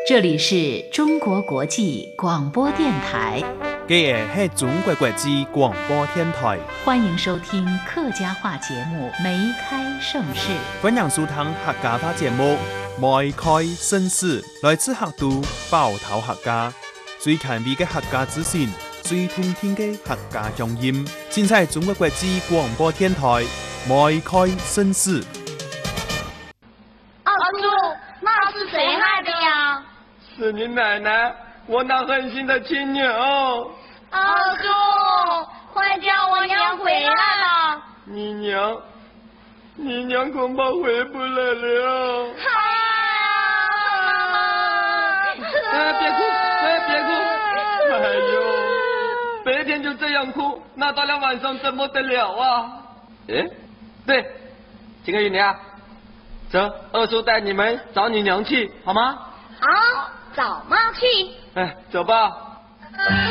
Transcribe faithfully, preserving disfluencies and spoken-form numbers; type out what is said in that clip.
这里是中国国际广播电台。 这个是中国国际广播电台， 欢迎收听客家话节目《梅开盛世》。 欢迎收听客家话节目《梅开盛世》，来自客都包头客家，最权威的客家资讯，最通天的客家乡音，尽在中国国际广播电台《梅开盛世》。 二叔，那是谁害的呀？ 是你奶奶，我那狠心的亲娘。 二叔，快叫我娘回来了。 你娘，你娘恐怕回不来了。 啊！ 哎，别哭，哎，别哭。哎呦，白天就这样哭，那到了晚上怎么得了啊？哎，对，金克玉娘，走，二叔带你们找你娘去，好吗？ 好，找妈去。 哎，走吧。